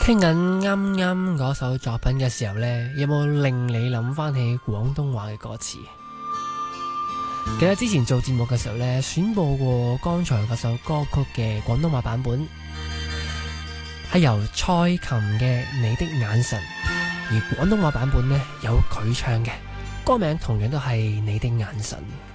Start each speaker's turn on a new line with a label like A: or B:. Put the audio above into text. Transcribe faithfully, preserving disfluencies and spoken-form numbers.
A: 聽緊啱啱嗰首作品嘅時候呢，有冇令你諗翻起廣東話嘅歌詞？記得之前做節目嘅時候呢，選播過剛才嗰首歌曲嘅廣東話版本，係由蔡琴嘅《你的眼神》，而廣東話版本呢，有佢唱嘅，歌名同樣都係《你的眼神》。